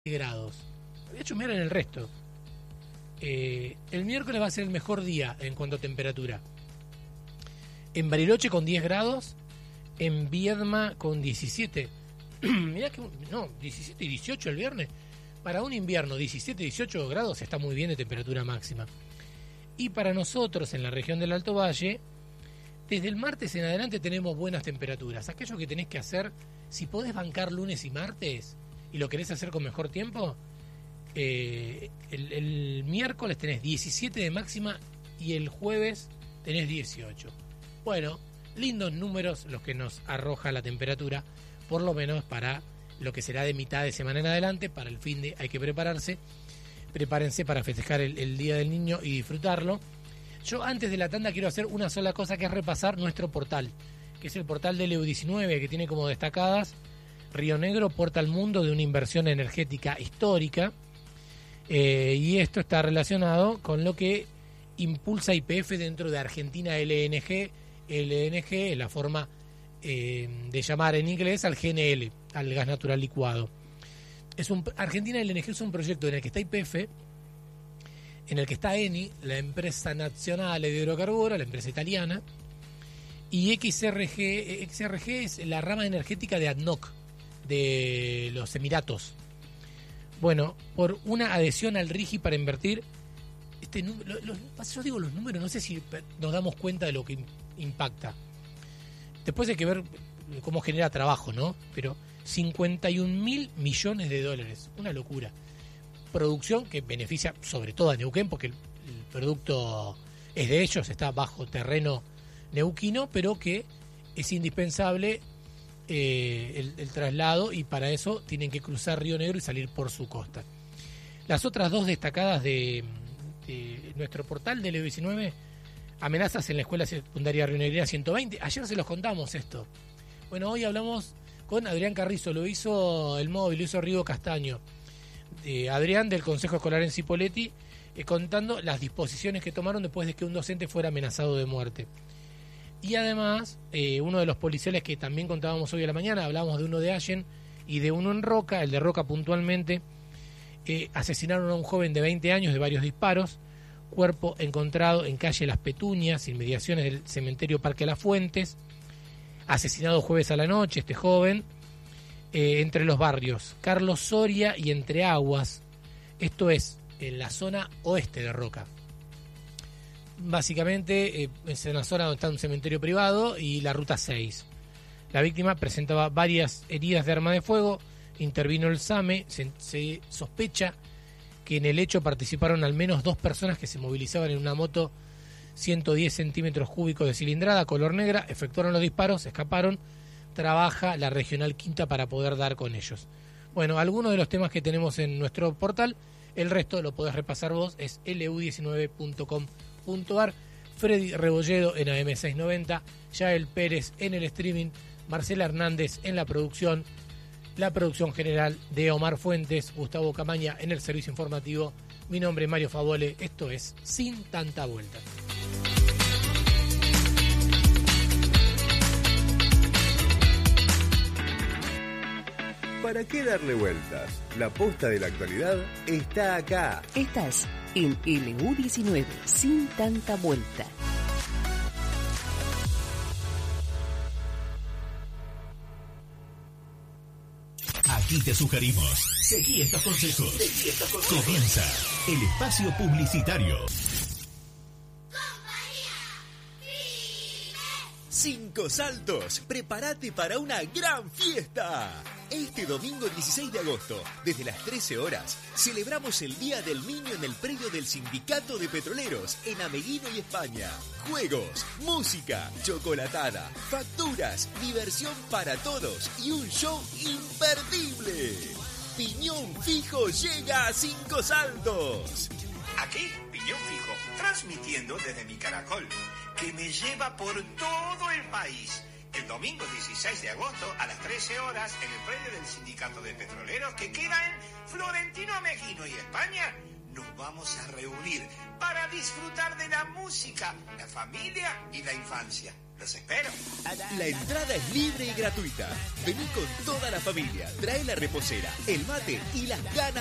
grados. De hecho, miren el resto. El miércoles va a ser el mejor día en cuanto a temperatura. En Bariloche con 10 grados, en Viedma con 17. Mirá que, no, 17 y 18 el viernes. Para un invierno, 17 y 18 grados está muy bien de temperatura máxima. Y para nosotros en la región del Alto Valle, desde el martes en adelante tenemos buenas temperaturas. Aquello que tenés que hacer, si podés bancar lunes y martes y lo querés hacer con mejor tiempo, el miércoles tenés 17 de máxima y el jueves tenés 18. Bueno, lindos números los que nos arroja la temperatura, por lo menos para lo que será de mitad de semana en adelante. Para el fin de hay que prepararse. Prepárense para festejar el Día del Niño y disfrutarlo. Yo antes de la tanda quiero hacer una sola cosa, que es repasar nuestro portal, que es el portal de LU19, que tiene como destacadas Río Negro porta al mundo de una inversión energética histórica, y esto está relacionado con lo que impulsa YPF dentro de Argentina LNG. LNG es la forma de llamar en inglés al GNL, al gas natural licuado. Argentina LNG es un proyecto en el que está YPF, en el que está Eni, la empresa nacional de hidrocarburos, la empresa italiana, y XRG es la rama energética de ADNOC, de los Emiratos. Bueno, por una adhesión al RIGI para invertir, yo digo los números, no sé si nos damos cuenta de lo que impacta. Después hay que ver cómo genera trabajo, ¿no? Pero 51.000 millones de dólares, una locura. Producción que beneficia sobre todo a Neuquén, porque el producto es de ellos, está bajo terreno neuquino, pero que es indispensable el traslado, y para eso tienen que cruzar Río Negro y salir por su costa. Las otras dos destacadas de nuestro portal de LU19: amenazas en la escuela secundaria rionegrina 120. Ayer se los contamos esto. Bueno, hoy hablamos con Adrián Carrizo, lo hizo el móvil, lo hizo Rigo Castaño. Adrián del Consejo Escolar en Cipolletti, contando las disposiciones que tomaron después de que un docente fuera amenazado de muerte. Y además, uno de los policiales que también contábamos hoy a la mañana, hablábamos de uno de Allen y de uno en Roca, el de Roca puntualmente. Asesinaron a un joven de 20 años de varios disparos, cuerpo encontrado en calle Las Petunias, inmediaciones del cementerio Parque Las Fuentes. Asesinado jueves a la noche este joven, entre los barrios Carlos Soria y Entre Aguas, esto es en la zona oeste de Roca. Básicamente es en la zona donde está un cementerio privado y la ruta 6. La víctima presentaba varias heridas de arma de fuego, intervino el SAME, se sospecha que en el hecho participaron al menos 2 personas que se movilizaban en una moto 110 centímetros cúbicos de cilindrada, color negra, efectuaron los disparos, escaparon. Trabaja la Regional Quinta para poder dar con ellos. Bueno, algunos de los temas que tenemos en nuestro portal, el resto lo podés repasar vos, es lu19.com.ar. Freddy Rebolledo en AM690, Yael Pérez en el streaming, Marcela Hernández en la producción general de Omar Fuentes, Gustavo Camaña en el servicio informativo. Mi nombre es Mario Favole, esto es Sin Tanta Vuelta. ¿Para qué darle vueltas? La posta de la actualidad está acá. Estás en LU19, Sin Tanta Vuelta. Aquí te sugerimos, seguí estos consejos. Comienza el espacio publicitario. 5 Saltos, prepárate para una gran fiesta. Este domingo 16 de agosto, desde las 13 horas, celebramos el Día del Niño en el predio del Sindicato de Petroleros, en Ameguino y España. Juegos, música, chocolatada, facturas, diversión para todos y un show imperdible. Piñón Fijo llega a 5 Saltos. Aquí, Piñón Fijo, transmitiendo desde mi caracol, que me lleva por todo el país. El domingo 16 de agosto a las 13 horas en el predio del Sindicato de Petroleros, que queda en Florentino Ameguino y España, nos vamos a reunir para disfrutar de la música, la familia y la infancia. Los espero. La entrada es libre y gratuita. Vení con toda la familia, trae la reposera, el mate y las ganas